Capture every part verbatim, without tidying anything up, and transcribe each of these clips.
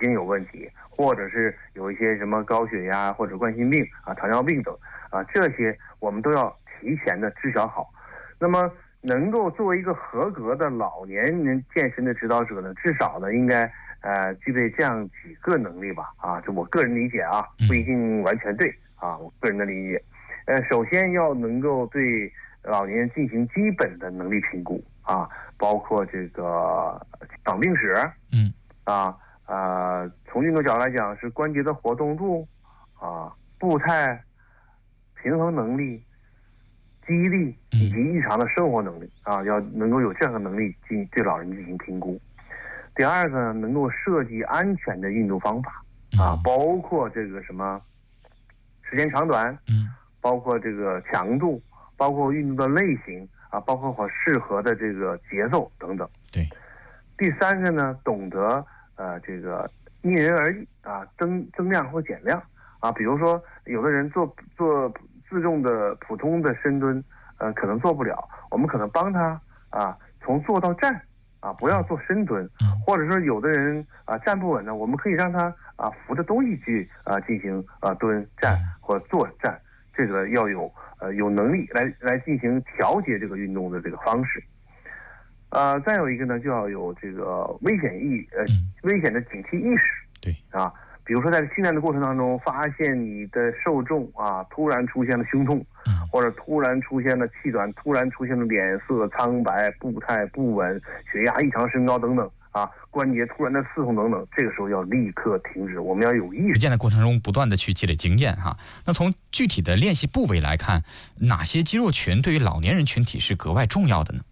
经有问题，或者是有一些什么高血压或者冠心病啊、糖尿病等啊，这些我们都要提前的知晓好。那么能够作为一个合格的老年人健身的指导者呢，至少呢应该呃具备这样几个能力吧啊，这我个人理解啊，不一定完全对啊，我个人的理解。呃，首先要能够对老年人进行基本的能力评估啊，包括这个长病史， 嗯啊呃，从运动角度来讲是关节的活动度啊、步态、平衡能力、记忆力以及日常的生活能力啊，要能够有这样的能力进对老人进行评估。第二个呢，能够设计安全的运动方法啊，包括这个什么时间长短， 嗯， 包括这个强度，包括运动的类型啊，包括我适合的这个节奏等等。 对。 第三个呢，懂得呃这个因人而异啊，增增量或减量啊，比如说有的人做做自重的普通的深蹲，呃可能做不了，我们可能帮他啊从坐到站啊，不要做深蹲，或者说有的人啊站不稳呢，我们可以让他啊扶着东西去啊进行啊蹲站或坐站，这个要有呃有能力来来进行调节这个运动的这个方式。呃，再有一个呢，就要有这个危险意呃危险的警惕意识。 对啊，比如说在训练的过程当中，发现你的受众啊突然出现了胸痛，或者突然出现了气短，突然出现了脸色苍白、步态不稳、血压异常升高等等啊，关节突然的刺痛等等，这个时候要立刻停止，我们要有意识。 实践的过程中不断的去积累经验哈。那从具体的练习部位来看，哪些肌肉群对于老年人群体是格外重要的呢？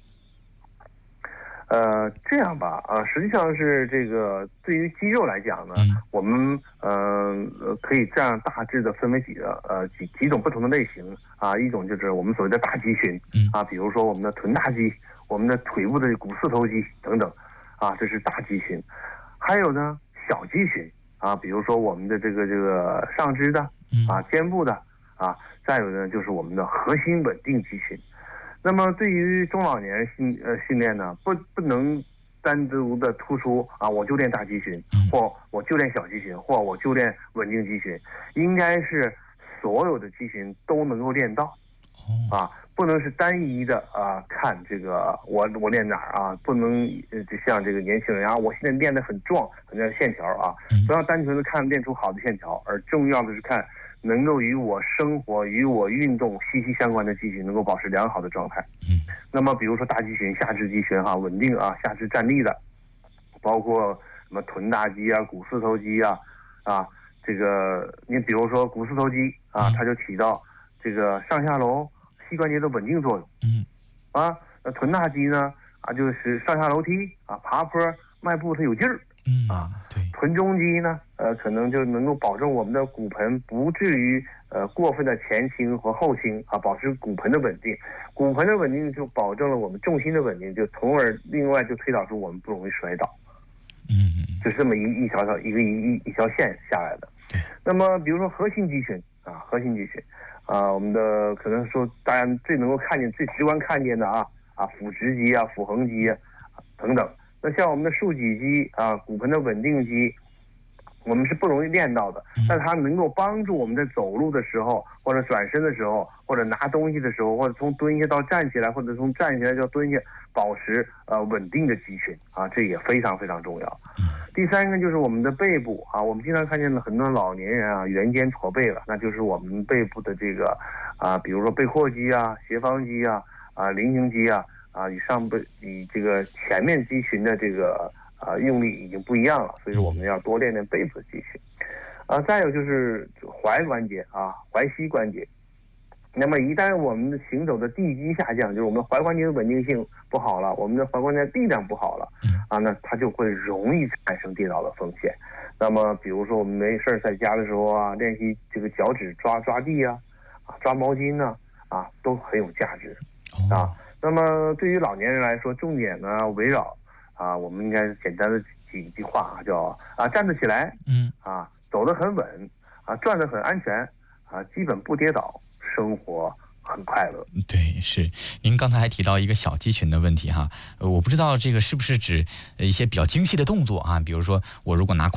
呃，这样吧，啊、呃，实际上是这个对于肌肉来讲呢，嗯、我们呃可以这样大致的分为几个呃几几种不同的类型啊，一种就是我们所谓的大肌群，嗯啊，比如说我们的臀大肌、我们的腿部的股四头肌等等，啊，这是大肌群。还有呢小肌群啊，比如说我们的这个这个上肢的啊、肩部的啊，再有呢就是我们的核心稳定肌群。那么对于中老年人训呃训练呢，不不能单独的突出啊，我就练大肌群，或我就练小肌群，或我就练稳定肌群，应该是所有的肌群都能够练到，啊，不能是单一的啊看这个我我练哪儿啊，不能呃就像这个年轻人啊，我现在练得很壮，很像线条啊，不要单纯的看练出好的线条，而重要的是看能够与我生活、与我运动息息相关的肌群能够保持良好的状态。嗯，那么比如说大肌群、下肢肌群哈、啊，稳定啊，下肢站立的，包括什么臀大肌啊、股四头肌啊，啊，这个你比如说股四头肌啊，它就起到这个上下楼膝关节的稳定作用。嗯，啊，那臀大肌呢啊，就是上下楼梯啊、爬坡、迈步它有劲儿。 嗯啊，对， 臀中肌呢，呃，可能就能够保证我们的骨盆不至于呃过分的前倾和后倾啊，保持骨盆的稳定。骨盆的稳定就保证了我们重心的稳定，就从而另外就推导出我们不容易摔倒。嗯，就这么一一条条一个一一一条线下来的。对。那么比如说核心肌群啊，核心肌群啊，我们的可能说大家最能够看见、最直观看见的啊啊，腹直肌啊、腹横肌啊等等。那像我们的竖脊肌啊、骨盆的稳定肌，我们是不容易练到的，但它能够帮助我们在走路的时候，或者转身的时候，或者拿东西的时候，或者从蹲下到站起来，或者从站起来到蹲下，保持呃稳定的肌群啊，这也非常非常重要。第三个就是我们的背部啊，我们经常看见了很多老年人啊圆肩驼背了，那就是我们背部的这个啊，比如说背阔肌啊、斜方肌啊、啊菱形肌啊。啊，与上背与这个前面肌群的这个啊用力已经不一样了，所以说我们要多练练背部的肌群。啊，再有就是踝关节啊，踝膝关节。那么一旦我们的行走的地基下降，就是我们的踝关节的稳定性不好了，我们的踝关节力量不好了，啊，那它就会容易产生跌倒的风险。那么比如说我们没事在家的时候啊，练习这个脚趾抓抓地啊，啊抓毛巾呢，啊，啊都很有价值啊。那么对于老年人来说，重点呢围绕啊，我们应该简单的几句话啊，叫啊站得起来，嗯啊走得很稳，啊转得很安全，啊基本不跌倒，生活很快乐。 对，是。您刚才还提到一个小肌群的问题哈，呃，我不知道这个是不是指一些比较精细的动作啊，比如说我如果拿